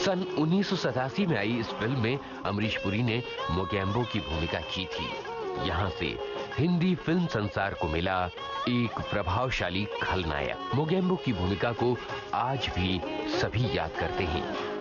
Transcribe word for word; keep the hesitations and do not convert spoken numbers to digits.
सन उन्नीस सौ सतासी में आई इस फिल्म में अमरीश पुरी ने मोगैम्बो की भूमिका की थी। यहाँ से हिंदी फिल्म संसार को मिला एक प्रभावशाली खलनायक। मोगैम्बो की भूमिका को आज भी सभी याद करते हैं।